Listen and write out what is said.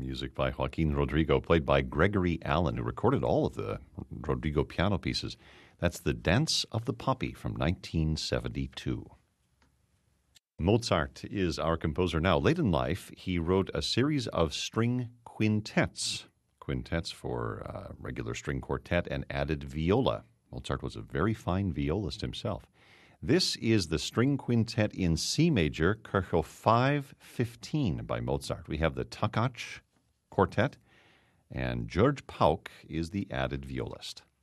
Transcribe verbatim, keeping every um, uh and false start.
Music by Joaquin Rodrigo, played by Gregory Allen, who recorded all of the Rodrigo piano pieces. That's The Dance of the Poppy from nineteen seventy-two. Mozart is our composer now. Late in life, he wrote a series of string quintets, quintets for uh, regular string quartet and added viola. Mozart was a very fine violist himself. This is the string quintet in C major, Kirchhoff five fifteen by Mozart. We have the Takacs Quartet, and George Pauk is the added violist.